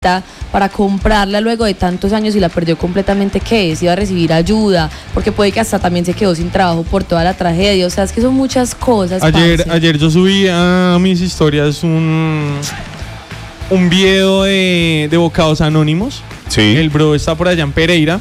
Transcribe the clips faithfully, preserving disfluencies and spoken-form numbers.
para comprarla luego de tantos años y la perdió completamente, ¿qué es? Iba a recibir ayuda, porque puede que hasta también se quedó sin trabajo por toda la tragedia. O sea, es que son muchas cosas. Ayer, ayer yo subí a mis historias un, un video de, de Bocados Anónimos. Sí. El bro está por allá en Pereira.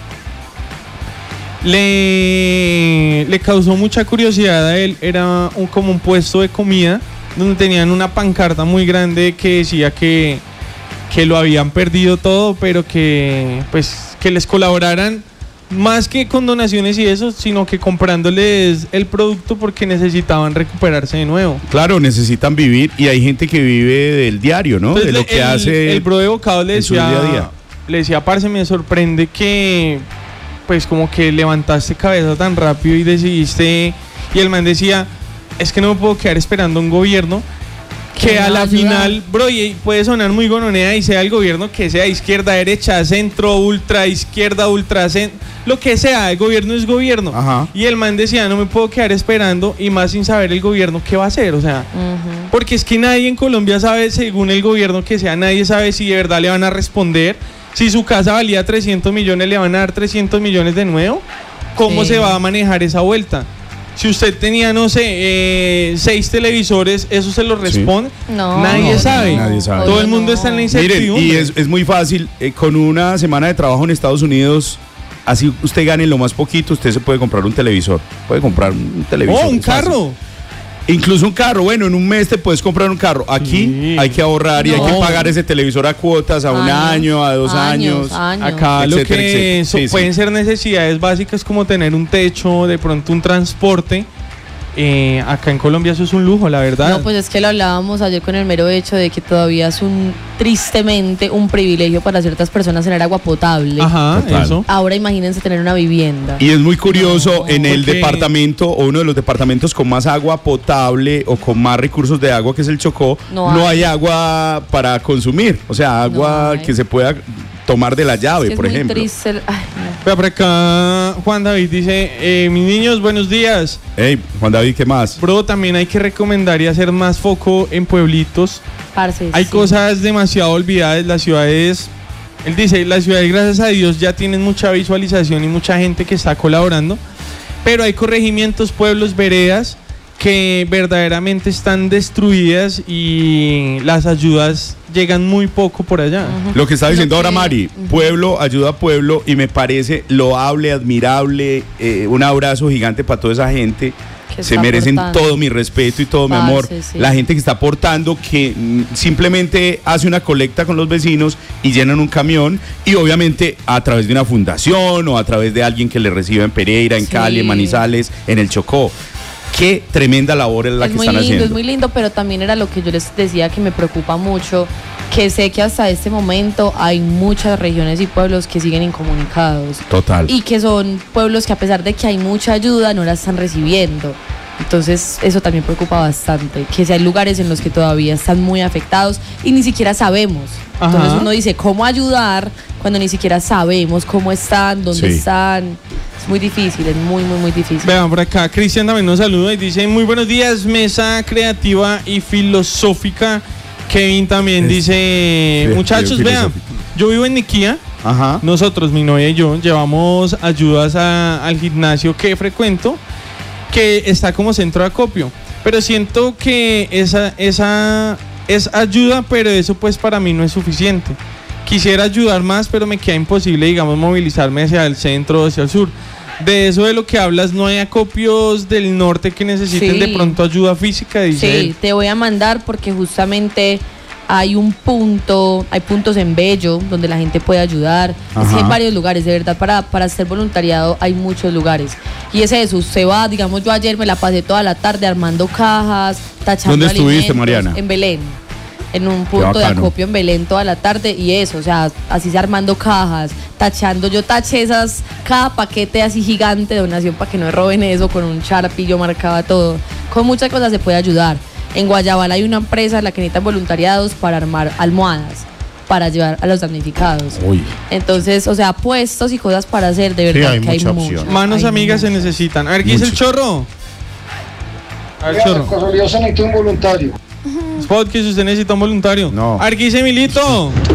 Le, le causó mucha curiosidad a él. Era un, como un puesto de comida donde tenían una pancarta muy grande que decía que que lo habían perdido todo, pero que pues que les colaboraran más que con donaciones y eso, sino que comprándoles el producto porque necesitaban recuperarse de nuevo. Claro, necesitan vivir y hay gente que vive del diario, ¿no? Entonces, de lo que el, hace el bro de Bocados le decía, día a día. le decía, parce, me sorprende que pues como que levantaste cabeza tan rápido y decidiste, y el man decía, es que no me puedo quedar esperando un gobierno que a la final, bro, y puede sonar muy gononea y sea el gobierno que sea izquierda, derecha, centro, ultra, izquierda, ultra, centro, lo que sea, el gobierno es gobierno. Ajá. Y el man decía, no me puedo quedar esperando y más sin saber el gobierno qué va a hacer, o sea, uh-huh. porque es que nadie en Colombia sabe, según el gobierno que sea, nadie sabe si de verdad le van a responder, si su casa valía trescientos millones, le van a dar trescientos millones de nuevo, ¿cómo sí. se va a manejar esa vuelta? Si usted tenía, no sé, eh, seis televisores, ¿eso se lo responde? Sí. No, nadie, no, sabe. nadie sabe. Todo el mundo no. está en la incertidumbre. Miren, y es, es muy fácil, eh, con una semana de trabajo en Estados Unidos, así usted gane lo más poquito, usted se puede comprar un televisor. Puede comprar un televisor. ¡Oh, un carro! Incluso un carro, bueno, en un mes te puedes comprar un carro. Aquí sí. hay que ahorrar y no. hay que pagar ese televisor a cuotas, a años, un año, a dos años. años. Acá etcétera, lo que etcétera. so, Sí, pueden sí. ser necesidades básicas como tener un techo, de pronto un transporte. Eh, acá en Colombia eso es un lujo, la verdad. No, pues es que lo hablábamos ayer con el mero hecho de que todavía es un, tristemente, un privilegio para ciertas personas tener agua potable. Ajá, Total. eso. Ahora imagínense tener una vivienda. Y es muy curioso, no, en el porque... departamento, o uno de los departamentos con más agua potable o con más recursos de agua, que es el Chocó, no, no hay. hay agua para consumir. O sea, agua no que se pueda tomar de la llave, es que por es ejemplo. Muy triste el... Ay, no. Pero por acá Juan David dice, eh, mis niños, buenos días. Hey, Juan David, ¿qué más? Bro, también hay que recomendar y hacer más foco en pueblitos. Parce, hay sí. cosas demasiado olvidadas. Las ciudades, él dice, las ciudades gracias a Dios ya tienen mucha visualización y mucha gente que está colaborando, pero hay corregimientos, pueblos, veredas que verdaderamente están destruidas y las ayudas llegan muy poco por allá. Uh-huh. Lo que está diciendo Lo que, ahora Mari, uh-huh. pueblo ayuda a pueblo, y me parece loable, admirable, eh, un abrazo gigante para toda esa gente. Se merecen aportando. Todo mi respeto y todo Parce, mi amor. Sí. La gente que está aportando, que mm, simplemente hace una colecta con los vecinos y llenan un camión, y obviamente a través de una fundación o a través de alguien que le reciba en Pereira, en sí. Cali, en Manizales, en el Chocó. Qué tremenda labor es la es que muy están lindo, haciendo. Es muy lindo, pero también era lo que yo les decía que me preocupa mucho, que sé que hasta este momento hay muchas regiones y pueblos que siguen incomunicados. Total. Y que son pueblos que a pesar de que hay mucha ayuda, no la están recibiendo. Entonces eso también preocupa bastante, que si hay lugares en los que todavía están muy afectados y ni siquiera sabemos. Ajá. Entonces uno dice, ¿cómo ayudar cuando ni siquiera sabemos cómo están, dónde sí. están? Es muy difícil, es muy, muy, muy difícil. Vean, por acá Cristian también nos saluda y dice, muy buenos días, mesa creativa y filosófica. Kevin también es, dice, bien, muchachos, bien vean, yo vivo en Niquía. Ajá. Nosotros, mi novia y yo, llevamos ayudas a, al gimnasio que frecuento, que está como centro de acopio. Pero siento que esa, esa es ayuda, pero eso pues para mí no es suficiente. Quisiera ayudar más, pero me queda imposible, digamos, movilizarme hacia el centro o hacia el sur. De eso de lo que hablas, ¿no hay acopios del norte que necesiten sí. de pronto ayuda física? Dice sí, él. Te voy a mandar porque justamente hay un punto, hay puntos en Bello donde la gente puede ayudar. Ajá. Es que hay varios lugares, de verdad, para, para hacer voluntariado hay muchos lugares. Y es eso, usted va, digamos, yo ayer me la pasé toda la tarde armando cajas, tachando ¿Dónde alimentos. estuviste, Mariana? En Belén. En un punto de acopio en Belén toda la tarde, y eso, o sea, así se armando cajas, tachando, yo taché esas, cada paquete así gigante de donación para que no me roben eso, con un Sharpie yo marcaba todo. Con muchas cosas se puede ayudar. En Guayabal hay una empresa en la que necesitan voluntariados para armar almohadas para llevar a los damnificados. Uy. Entonces, o sea, puestos y cosas para hacer, de verdad sí, hay que hay muchas. Manos hay amigas muchas. Se necesitan. A ver, ¿qué dice el chorro? A ver, chorro. Yo se necesita un voluntario. Spot, que si usted necesita un voluntario. No. A ver, ¿qué dice Milito?